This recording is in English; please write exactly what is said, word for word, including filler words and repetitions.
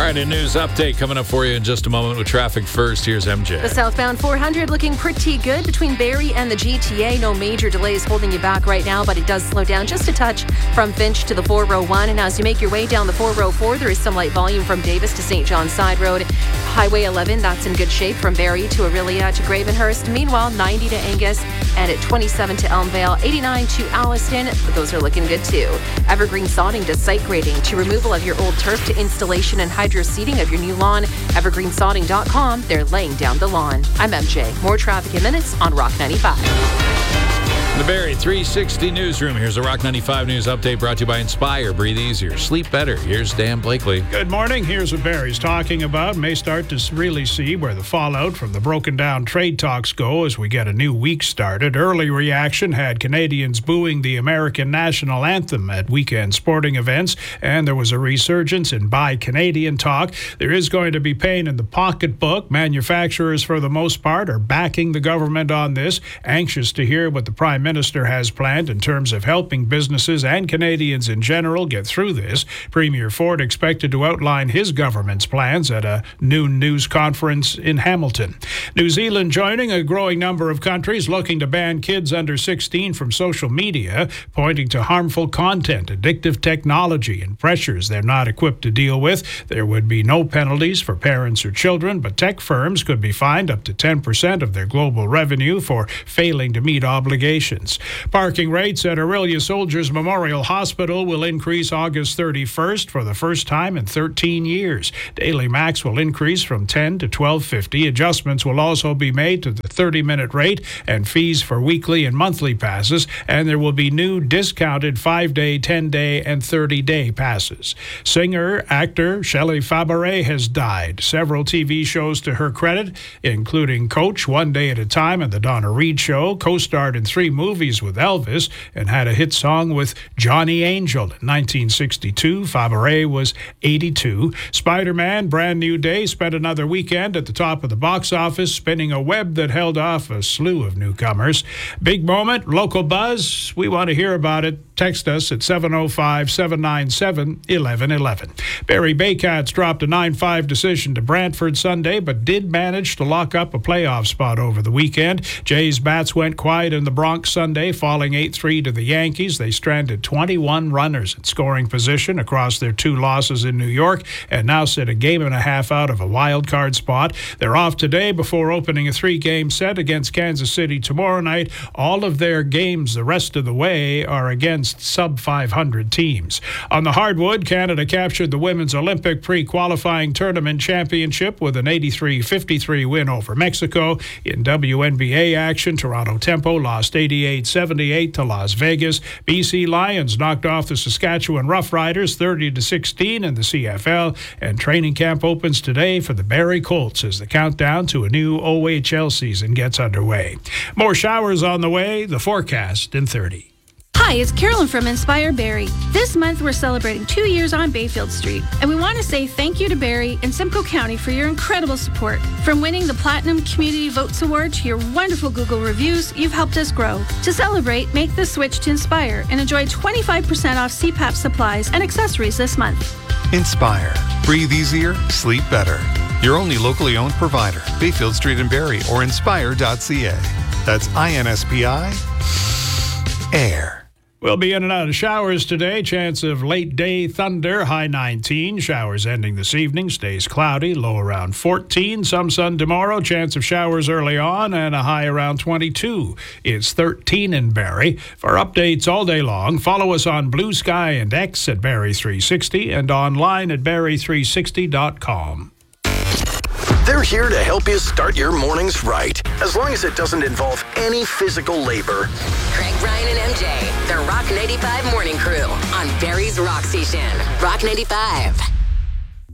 right, a news update coming up for you in just a moment with traffic first. Here's M J. The southbound four hundred looking pretty good between Barrie and the G T A. No major delays holding you back right now, but it does slow down just a touch from Finch to the four oh one. And as you make your way down the four oh four, there is some light volume from Davis to Saint John Side Road. Highway eleven, that's in good shape from Barrie to Aurelia to Gravenhurst. Meanwhile, ninety to Angus and at twenty-seven to Elmvale, eighty-nine to Alliston. Those are looking good too. Evergreen Sodding to site grading to removal of your old turf to installation and hydro seeding of your new lawn. evergreen sodding dot com. They're laying down the lawn. I'm M J. More traffic in minutes on Rock ninety-five. The Barrie three sixty Newsroom. Here's a Rock ninety-five News update brought to you by Inspire. Breathe easier. Sleep better. Here's Dan Blakely. Good morning. Here's what Barrie's talking about. May start to really see where the fallout from the broken down trade talks go as we get a new week started. Early reaction had Canadians booing the American national anthem at weekend sporting events, and there was a resurgence in Buy Canadian talk. There is going to be pain in the pocketbook. Manufacturers, for the most part, are backing the government on this, anxious to hear what the Prime Minister has planned in terms of helping businesses and Canadians in general get through this. Premier Ford expected to outline his government's plans at a noon news conference in Hamilton. New Zealand joining a growing number of countries looking to ban kids under sixteen from social media, pointing to harmful content, addictive technology, and pressures they're not equipped to deal with. There would be no penalties for parents or children, but tech firms could be fined up to ten percent of their global revenue for failing to meet obligations. Parking rates at Aurelia Soldiers Memorial Hospital will increase August thirty-first for the first time in thirteen years. Daily max will increase from ten to twelve fifty. Adjustments will also be made to the thirty-minute rate and fees for weekly and monthly passes, and there will be new discounted five-day, ten-day, and thirty-day passes. Singer, actor Shelley Fabares has died. Several T V shows to her credit, including Coach, One Day at a Time, and The Donna Reed Show, co-starred in three movies with Elvis, and had a hit song with Johnny Angel in nineteen sixty-two. Fabares was eighty-two. Spider-Man, Brand New Day, spent another weekend at the top of the box office, spinning a web that held off a slew of newcomers. Big moment, local buzz. We want to hear about it. Text us at seven oh five, seven nine seven, one one one one. Barrie Baycats dropped a nine five decision to Brantford Sunday, but did manage to lock up a playoff spot over the weekend. Jays bats went quiet in the Bronx Sunday, falling eight three to the Yankees. They stranded twenty-one runners in scoring position across their two losses in New York and now sit a game and a half out of a wild card spot. They're off today before opening a three-game set against Kansas City tomorrow night. All of their games the rest of the way are against sub five hundred teams. On the hardwood, Canada captured the women's Olympic pre-qualifying tournament championship with an eighty-three fifty-three win over Mexico. In W N B A action, Toronto Tempo lost eighty-eight seventy-eight to Las Vegas. B C Lions knocked off the Saskatchewan Roughriders thirty to sixteen in the C F L, and training camp opens today for the Barrie Colts as the countdown to a new O H L season gets underway. More showers on the way, the forecast in thirty. Hi, it's Carolyn from Inspire Barrie. This month we're celebrating two years on Bayfield Street, and we want to say thank you to Barrie and Simcoe County for your incredible support. From winning the Platinum Community Votes Award to your wonderful Google reviews, you've helped us grow. To celebrate, make the switch to Inspire and enjoy twenty-five percent off C PAP supplies and accessories this month. Inspire. Breathe easier, sleep better. Your only locally owned provider, Bayfield Street in Barrie or inspire dot c a. That's I N S P I. Air. We'll be in and out of showers today. Chance of late day thunder, high nineteen. Showers ending this evening. Stays cloudy, low around fourteen. Some sun tomorrow. Chance of showers early on and a high around twenty-two. It's thirteen in Barrie. For updates all day long, follow us on Blue Sky and X at Barrie three sixty and online at barrie three sixty dot com. They're here to help you start your mornings right, as long as it doesn't involve any physical labor. Craig, Ryan, and M J, the Rock ninety-five Morning Crew on Barrie's Rock Station. Rock ninety-five.